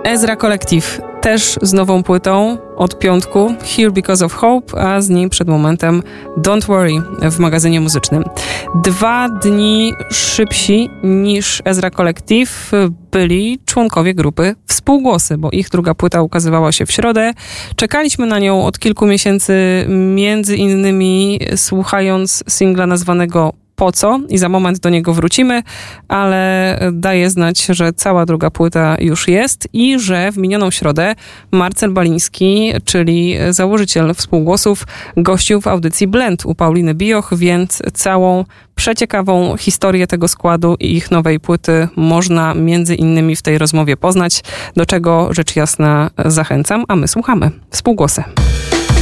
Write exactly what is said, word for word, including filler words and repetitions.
Ezra Collective też z nową płytą od piątku, Here Because of Hope, a z niej przed momentem Don't Worry w magazynie muzycznym. Dwa dni szybsi niż Ezra Collective byli członkowie grupy Współgłosy, bo ich druga płyta ukazywała się w środę. Czekaliśmy na nią od kilku miesięcy, między innymi słuchając singla nazwanego Po co? I za moment do niego wrócimy, ale daję znać, że cała druga płyta już jest i że w minioną środę Marcel Baliński, czyli założyciel Współgłosów, gościł w audycji Blend u Pauliny Bioch, więc całą przeciekawą historię tego składu i ich nowej płyty można między innymi w tej rozmowie poznać, do czego rzecz jasna zachęcam, a my słuchamy. Współgłosy.